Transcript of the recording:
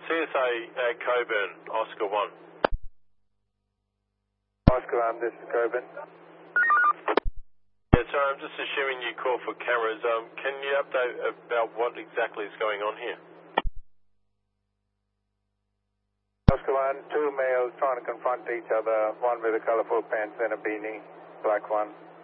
CSA Coburn, Oscar 1. Oscar 1, this is Coburn. Yeah, sorry, I'm just assuming you call for cameras. Can you update about what exactly is going on here? Oscar 1, two males trying to confront each other, one with a colourful pants and a beanie, black one.